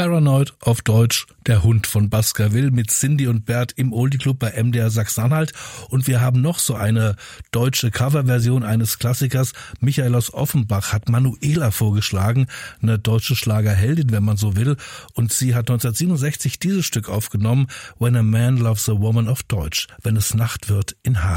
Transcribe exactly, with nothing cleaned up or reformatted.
Paranoid auf Deutsch, der Hund von Baskerville mit Cindy und Bert im Oldie Club bei M D R Sachsen-Anhalt. Und wir haben noch so eine deutsche Coverversion eines Klassikers. Michael aus Offenbach hat Manuela vorgeschlagen, eine deutsche Schlagerheldin, wenn man so will. Und sie hat neunzehnhundertsiebenundsechzig dieses Stück aufgenommen, When a Man Loves a Woman auf Deutsch, wenn es Nacht wird in Hameln.